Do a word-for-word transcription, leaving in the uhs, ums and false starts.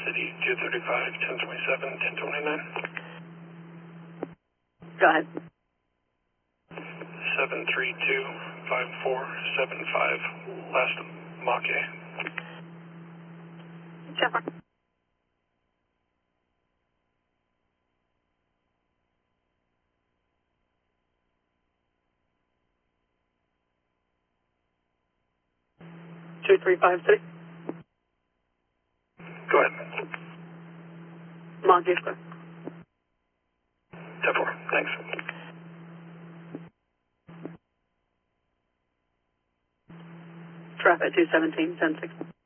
City, two thirty-five, ten twenty-seven, ten twenty-nine. Go ahead. seven three two, five four seven five, last Mach-A. Chevron. two three five six. Go ahead. Mach-A square. ten four, thanks. Traffic two seventeen, ten six.